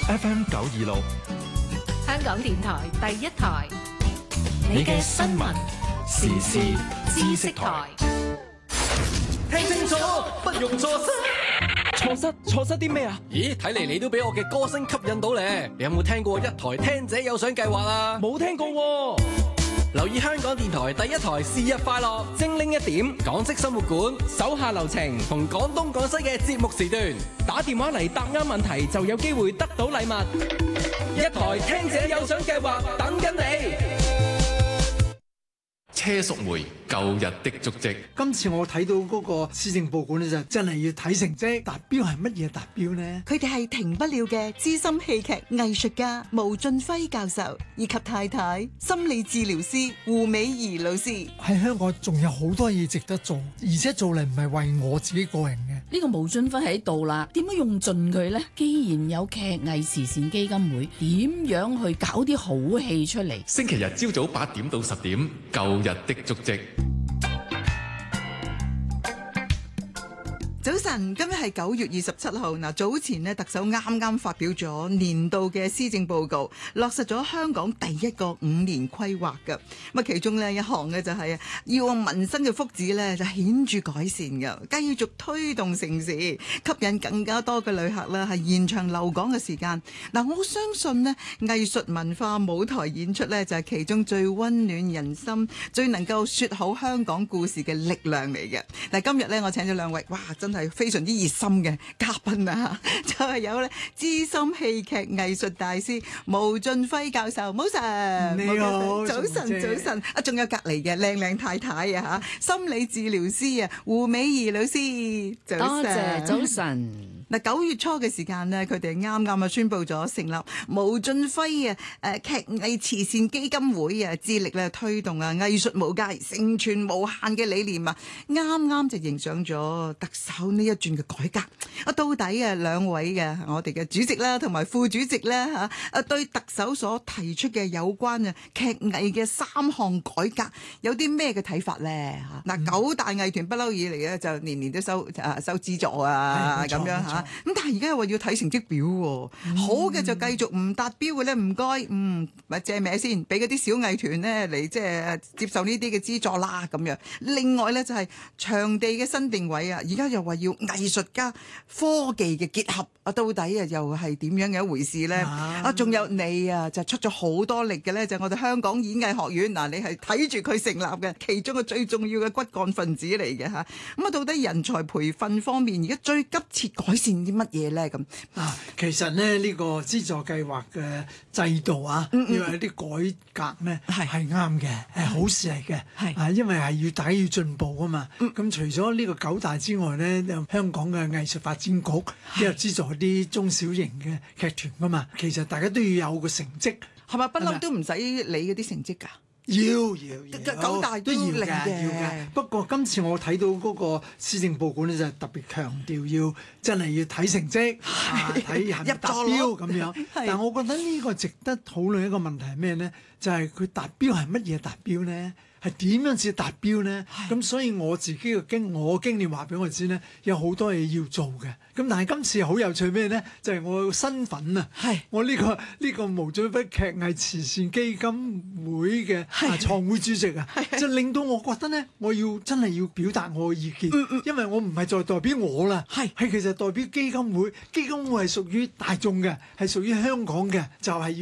FM 926， 香港電台第一台， 你嘅新聞時事知識台。 聽清楚，不容錯失。 錯失啲咩啊？ 咦，睇嚟你都俾我嘅歌聲吸引到咧。你有冇聽過一台聽者有獎計劃啊？ 冇聽過喎。 留意香港電台第一台是日快樂，精靈一點，港式生活館， 手下留情， 同廣東廣西嘅節目時段， 打電話嚟答啱問題就有機會得到禮物。一台聽者有獎計劃等緊你。 車淑梅舊日的足跡。 今次我睇到嗰個施政報告咧，就真係要睇成績。達標係乜嘢達標呢？ 佢哋係停不了嘅資深戲劇藝術家毛俊輝教授，以及太太心理治療師胡美儀老師。 喺香港仲有好多嘢值得做，而且做嚟唔係為我自己個人嘅。 呢個毛俊輝喺度啦，點樣用盡佢呢？既然有劇藝慈善基金會，點樣去搞啲好戲出嚟？ 星期日朝早8點到10點，舊日的足跡。 早晨，今日係9月27號。嗱，早前呢，特首啱啱發表咗年度嘅施政報告，落實咗香港第一個5年規劃嘅。咁其中呢一項嘅就係要用民生嘅福祉呢，就顯著改善嘅，繼續推動城市，吸引更加多嘅旅客啦，係延長留港嘅時間。嗱，我相信呢，藝術文化舞台演出呢，就係其中最溫暖人心、最能夠說好香港故事嘅力量嚟嘅。嗱，今日呢，我請咗兩位，哇，真係非常之熱心嘅嘉賓啊！就係有咧資深戲劇藝術大師毛俊輝教授，毛 Sir， 你好， 早晨，早晨啊！仲有隔離嘅靚靚太太啊嚇，心理治療師啊胡美儀老師，早晨， 多謝，早晨。 嗱，9月初嘅時間呢，佢哋啱啱宣布咗成立毛俊輝劇藝慈善基金會啊，致力咧推動藝術無界、成全無限嘅理念啊！啱啱就迎上咗特首呢一轉嘅改革。到底兩位嘅我哋嘅主席啦，同埋副主席咧對特首所提出嘅有關劇藝嘅3項改革有啲咩嘅睇法咧？嗱，9大藝團不嬲以嚟咧就年年都收資助啊，咁樣嚇。咁但係而家又話要睇成績表喎，好嘅就繼續，唔達標嘅咧唔該，咪借名先，俾嗰啲小藝團咧嚟即係接受呢啲嘅資助啦咁樣。另外咧就係場地嘅新定位啊，而家又話要藝術加科技嘅結合啊，到底又係點樣嘅一回事咧？仲有你就出咗好多力嘅咧，就我哋香港演藝學院嗱，你係睇住佢成立嘅其中嘅最重要嘅骨幹分子嚟嘅嚇。咁到底人才培訓方面而家最急切改善啲乜嘢咧？咁其實咧呢個資助計劃嘅制度啊，要有啲改革咧係啱嘅，係好事嚟嘅，因為係大家要進步啊嘛。咁除咗呢個9大之外咧，香港嘅藝術發展局都有資助啲中小型嘅劇團噶嘛。其實大家都要有個成績， 係咪不嬲都唔使理嗰啲成績㗎？ 要 9大都要嘅。 不過今次我睇到嗰個施政報告咧，就特別強調真係要睇成績，睇係咪達標咁樣。但我覺得呢個值得討論一個問題係咩咧？就係佢達標係乜嘢達標咧？係點樣至達標呢？咁所以我自己嘅經驗話俾我知呢，有好多嘢要做嘅。咁但係今次好有趣咩呢？就係我身份啊！我呢個毛俊輝劇藝慈善基金會嘅創會主席啊，就令到我覺得呢，我真係要表達我嘅意見，因為我唔係再代表我啦，係其實代表基金會。基金會係屬於大眾嘅，係屬於香港嘅，就係要